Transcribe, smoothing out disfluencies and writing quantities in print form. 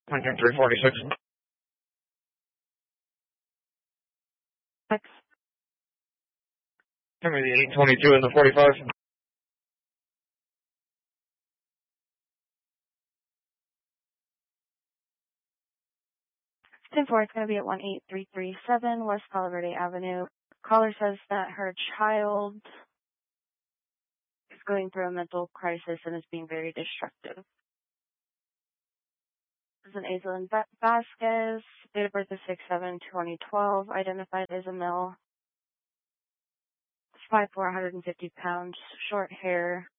Lincoln 346. Give me the 822 and the 45. 10-4, it's going to be at 18337 West Palo Verde Avenue. Caller says that her child is going through a mental crisis and is being very destructive. This is an Aislinn Vasquez, date of birth is 6/7/2012, identified as a male, 5'4", 150 pounds, short hair,